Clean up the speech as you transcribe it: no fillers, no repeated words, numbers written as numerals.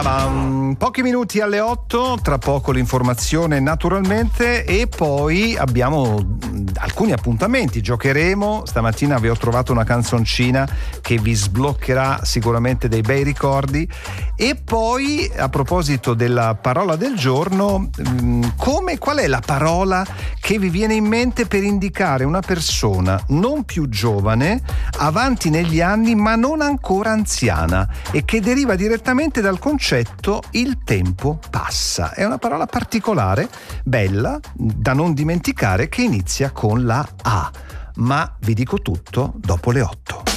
Pochi minuti alle 8, tra poco l'informazione naturalmente e poi abbiamo alcuni appuntamenti. Giocheremo, stamattina vi ho trovato una canzoncina che vi sbloccherà sicuramente dei bei ricordi e poi a proposito della parola del giorno, qual è la parola che vi viene in mente per indicare una persona non più giovane, avanti negli anni ma non ancora anziana e che deriva direttamente dal concetto il tempo passa? È una parola particolare, bella, da non dimenticare, che inizia con la A. Ma vi dico tutto dopo le 8.